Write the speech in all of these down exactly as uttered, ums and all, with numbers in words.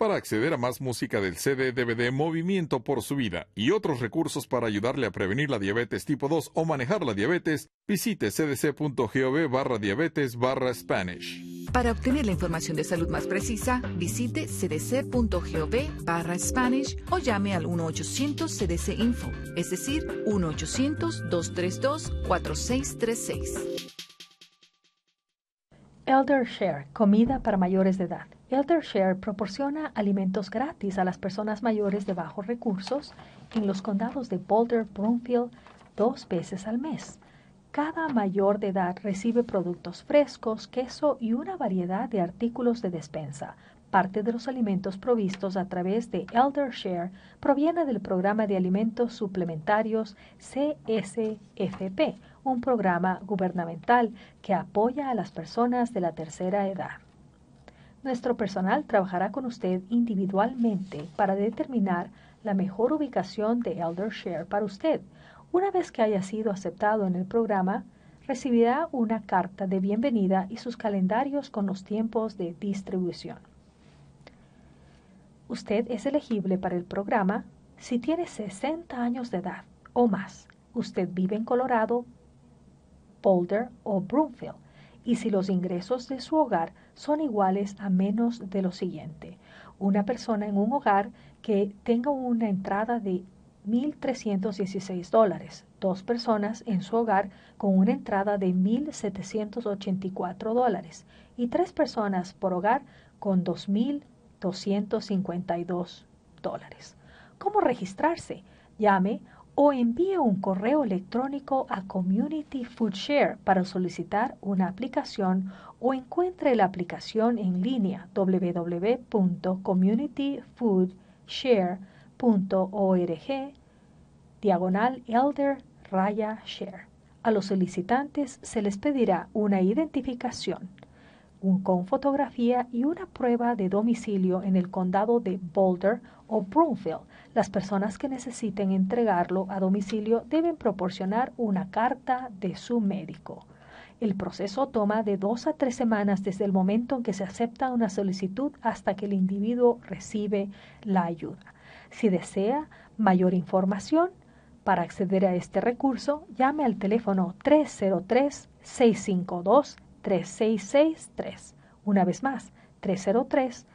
para acceder a más música del C D D V D Movimiento por su Vida y otros recursos para ayudarle a prevenir la diabetes tipo dos o manejar la diabetes, visite cdc.gov barra diabetes barra Spanish. Para obtener la información de salud más precisa, visite cdc.gov barra Spanish o llame al uno ochocientos C D C Info, es decir, uno ochocientos, dos tres dos, cuatro seis tres seis. ElderShare, comida para mayores de edad. ElderShare proporciona alimentos gratis a las personas mayores de bajos recursos en los condados de Boulder, Broomfield, dos veces al mes. Cada mayor de edad recibe productos frescos, queso y una variedad de artículos de despensa. Parte de los alimentos provistos a través de ElderShare proviene del programa de alimentos suplementarios C S F P, un programa gubernamental que apoya a las personas de la tercera edad. Nuestro personal trabajará con usted individualmente para determinar la mejor ubicación de ElderShare para usted. Una vez que haya sido aceptado en el programa, recibirá una carta de bienvenida y sus calendarios con los tiempos de distribución. Usted es elegible para el programa si tiene sesenta años de edad o más. Usted vive en Colorado, Boulder o Broomfield, y si los ingresos de su hogar son iguales a menos de lo siguiente. Una persona en un hogar que tenga una entrada de mil trescientos dieciséis dólares. Dos personas en su hogar con una entrada de mil setecientos ochenta y cuatro dólares. Y tres personas por hogar con dos mil doscientos cincuenta y dos dólares. ¿Cómo registrarse? Llame o envíe un correo electrónico a Community Food Share para solicitar una aplicación o encuentre la aplicación en línea w w w punto community food share punto org diagonal elder raya share. A los solicitantes se les pedirá una identificación un, con fotografía y una prueba de domicilio en el condado de Boulder o Broomfield. Las personas que necesiten entregarlo a domicilio deben proporcionar una carta de su médico. El proceso toma de dos a tres semanas desde el momento en que se acepta una solicitud hasta que el individuo recibe la ayuda. Si desea mayor información, para acceder a este recurso, llame al teléfono tres cero tres, seis cinco dos, tres seis seis tres. Una vez más, tres cero tres,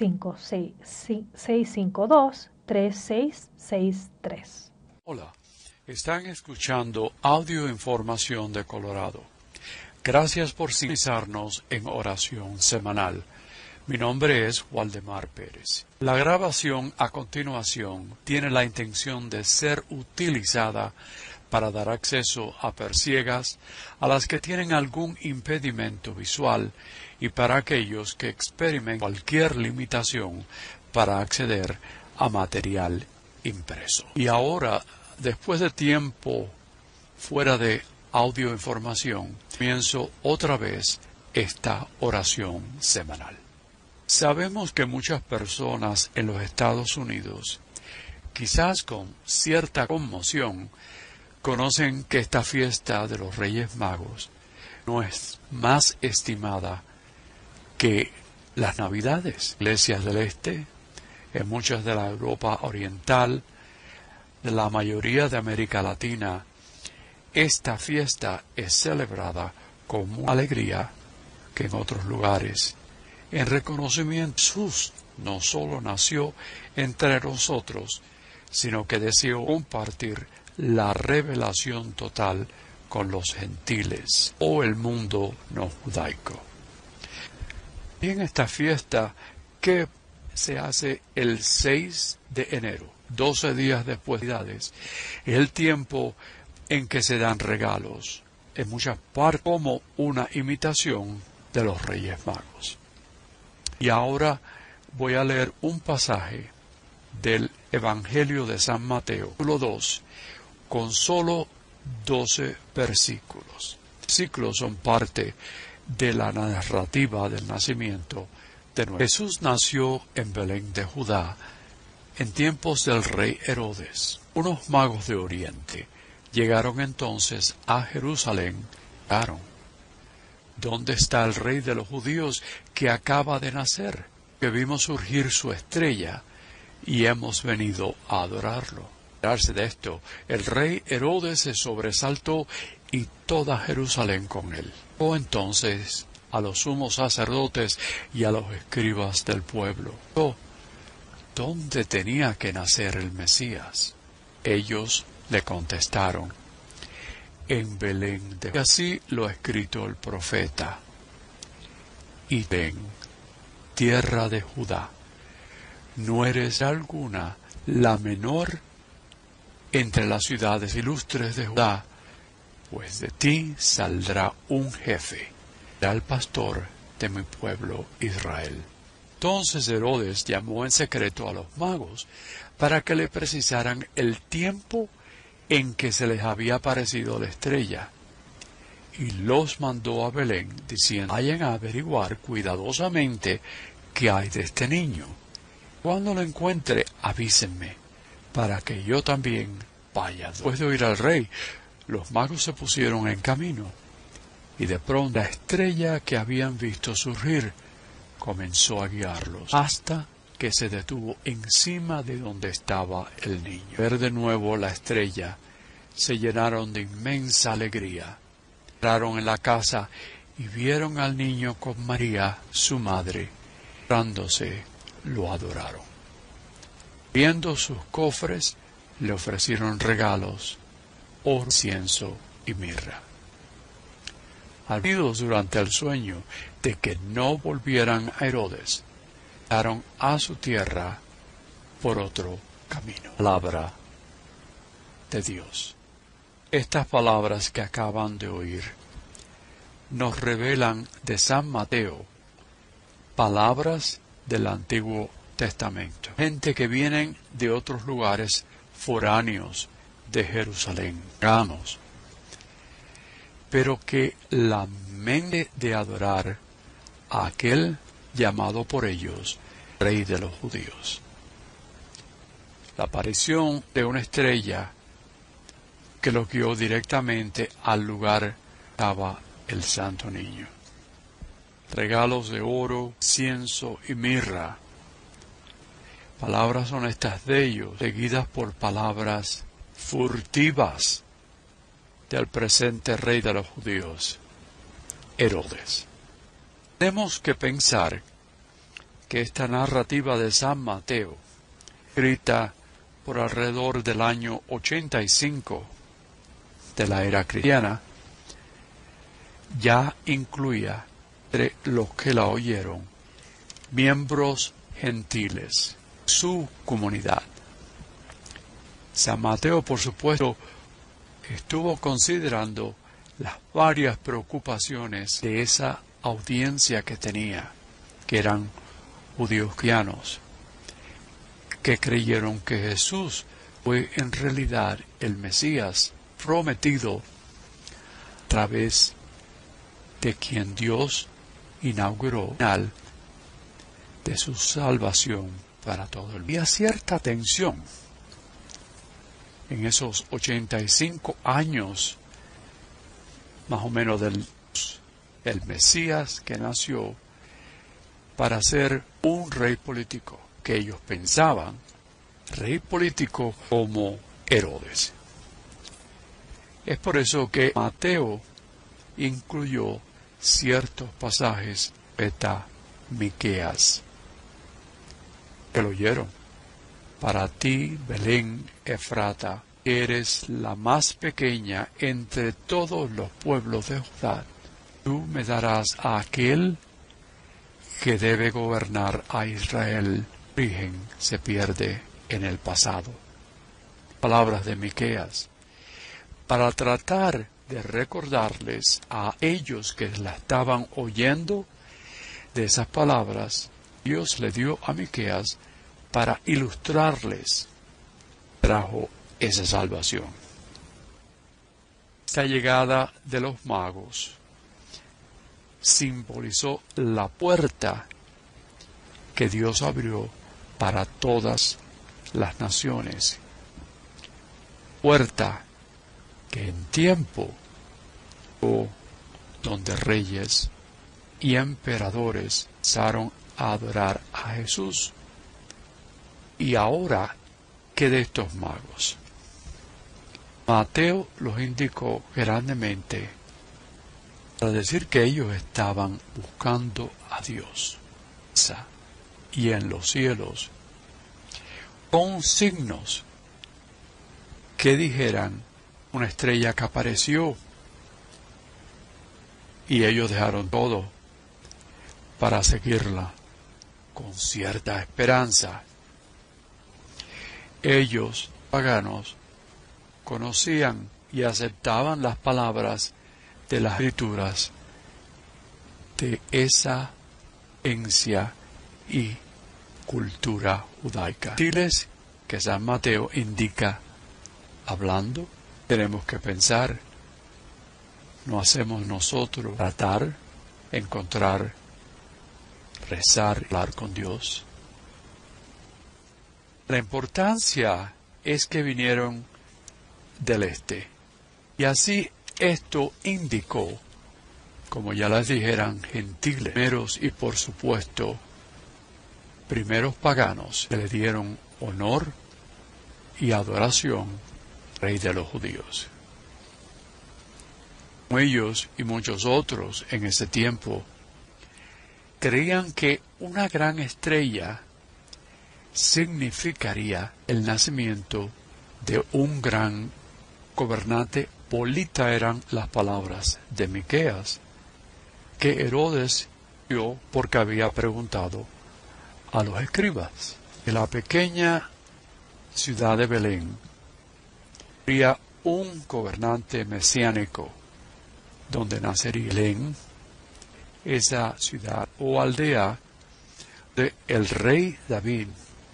seis cinco dos, tres seis seis tres. Hola, están escuchando Audio Información de Colorado. Gracias por sintonizarnos en oración semanal. Mi nombre es Waldemar Pérez. La grabación a continuación tiene la intención de ser utilizada para dar acceso a persiegas, a las que tienen algún impedimento visual y para aquellos que experimentan cualquier limitación para acceder a material impreso. Y ahora, después de tiempo fuera de audio información, comienzo otra vez esta oración semanal. Sabemos que muchas personas en los Estados Unidos, quizás con cierta conmoción, conocen que esta fiesta de los Reyes Magos no es más estimada que las Navidades. Iglesias del Este, en muchas de la Europa Oriental, de la mayoría de América Latina, esta fiesta es celebrada con más alegría que en otros lugares. En reconocimiento, Jesús no solo nació entre nosotros, sino que deseó compartir la revelación total con los gentiles o el mundo no judaico. Y en esta fiesta que se hace el seis de enero, doce días después de Navidades, es el tiempo en que se dan regalos en muchas partes como una imitación de los Reyes Magos. Y ahora voy a leer un pasaje del Evangelio de San Mateo, capítulo dos, con solo doce versículos. Los versículos son parte de la narrativa del nacimiento de nuestro Jesús. Nació en Belén de Judá, en tiempos del rey Herodes. Unos magos de Oriente llegaron entonces a Jerusalén. Preguntaron: ¿dónde está el rey de los judíos que acaba de nacer? que vimos surgir su estrella y hemos venido a adorarlo. Al enterarse de esto, el rey Herodes se sobresaltó y toda Jerusalén con él. O entonces a los sumos sacerdotes y a los escribas del pueblo: ¿dónde tenía que nacer el Mesías? Ellos le contestaron: en Belén de... Y así lo ha escrito el profeta: y ven, tierra de Judá, no eres alguna la menor entre las ciudades ilustres de Judá, pues de ti saldrá un jefe, será el pastor de mi pueblo Israel. Entonces Herodes llamó en secreto a los magos para que le precisaran el tiempo en que se les había aparecido la estrella, y los mandó a Belén, diciendo: vayan a averiguar cuidadosamente qué hay de este niño. Cuando lo encuentre, avísenme, para que yo también vaya. Después de oír al rey, los magos se pusieron en camino, y de pronto la estrella que habían visto surgir comenzó a guiarlos, hasta que se detuvo encima de donde estaba el niño. Al ver de nuevo la estrella, se llenaron de inmensa alegría. Entraron en la casa y vieron al niño con María, su madre. Postrándose, lo adoraron. Viendo sus cofres, le ofrecieron regalos, oro, incienso y mirra. Advertidos durante el sueño de que no volvieran a Herodes, fueron a su tierra por otro camino. Palabra de Dios. Estas palabras que acaban de oír nos revelan de San Mateo palabras del Antiguo Testamento. Gente que vienen de otros lugares foráneos de Jerusalén, paganos, pero que la mente de adorar a aquel llamado por ellos Rey de los Judíos. La aparición de una estrella que los guió directamente al lugar estaba el santo niño. Regalos de oro, incienso y mirra. Palabras honestas de ellos, seguidas por palabras furtivas del presente rey de los judíos, Herodes. Tenemos que pensar que esta narrativa de San Mateo, escrita por alrededor del año ochenta y cinco de la era cristiana, ya incluía entre los que la oyeron miembros gentiles, su comunidad. San Mateo, por supuesto, estuvo considerando las varias preocupaciones de esa audiencia que tenía, que eran judíos cristianos, que creyeron que Jesús fue en realidad el Mesías prometido, a través de quien Dios inauguró el final de su salvación para todo el mundo. Había cierta tensión en esos ochenta y cinco años, más o menos, del el Mesías que nació para ser un rey político, que ellos pensaban, rey político como Herodes. Es por eso que Mateo incluyó ciertos pasajes de Miqueas, que lo oyeron. Para ti, Belén Efrata, eres la más pequeña entre todos los pueblos de Judá. Tú me darás a aquel que debe gobernar a Israel. El origen se pierde en el pasado. Palabras de Miqueas, para tratar de recordarles a ellos que la estaban oyendo de esas palabras, Dios le dio a Miqueas para ilustrarles, trajo esa salvación. Esta llegada de los magos simbolizó la puerta que Dios abrió para todas las naciones. Puerta que en tiempo donde reyes y emperadores empezaron a adorar a Jesús. Y ahora, ¿qué de estos magos? Mateo los indicó grandemente para decir que ellos estaban buscando a Dios y en los cielos con signos que dijeran una estrella que apareció, y ellos dejaron todo para seguirla con cierta esperanza. Ellos, paganos, conocían y aceptaban las palabras de las escrituras de esa herencia y cultura judaica. Diles que San Mateo indica, hablando, tenemos que pensar, no hacemos nosotros tratar, encontrar, rezar, hablar con Dios. La importancia es que vinieron del este. Y así esto indicó, como ya les dijeran, gentiles, primeros y por supuesto, primeros paganos, que le dieron honor y adoración al Rey de los judíos. Ellos y muchos otros en ese tiempo creían que una gran estrella significaría el nacimiento de un gran gobernante. Polita eran las palabras de Miqueas, que Herodes dio porque había preguntado a los escribas. En la pequeña ciudad de Belén habría un gobernante mesiánico, donde nacería Belén, esa ciudad o aldea de el rey David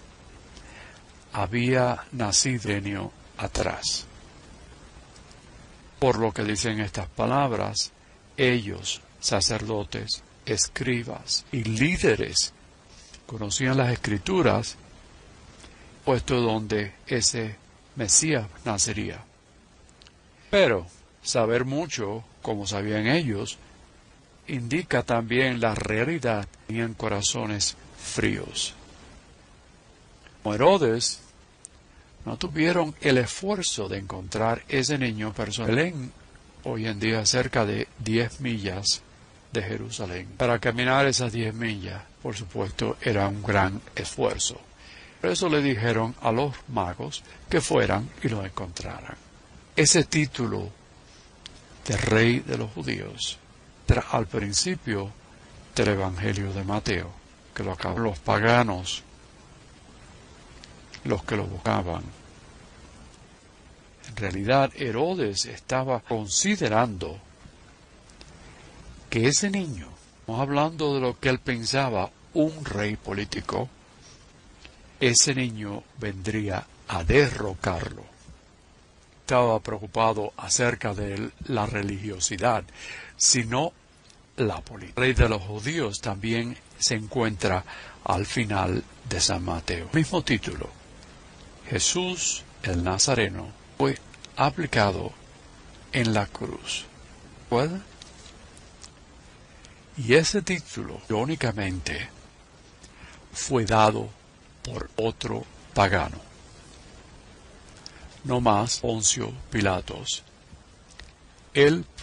había nacido años atrás. Por lo que dicen estas palabras, ellos, sacerdotes, escribas y líderes, conocían las escrituras, puesto donde ese Mesías nacería. Pero saber mucho, como sabían ellos, indica también la realidad. Tenían corazones fríos. Como Herodes, no tuvieron el esfuerzo de encontrar ese niño personal. Belén, hoy en día cerca de diez millas de Jerusalén. Para caminar esas diez millas, por supuesto, era un gran esfuerzo. Por eso le dijeron a los magos que fueran y lo encontraran. Ese título de Rey de los Judíos era al principio del Evangelio de Mateo, que lo acabaron los paganos, los que lo buscaban. En realidad, Herodes estaba considerando que ese niño, estamos hablando de lo que él pensaba, un rey político, ese niño vendría a derrocarlo. Estaba preocupado acerca de la religiosidad, sino la política. El Rey de los Judíos también se encuentra al final de San Mateo. Mismo título, Jesús el Nazareno, fue aplicado en la cruz. ¿Recuerdan? Y ese título, irónicamente, fue dado por otro pagano, no más Poncio Pilatos. Él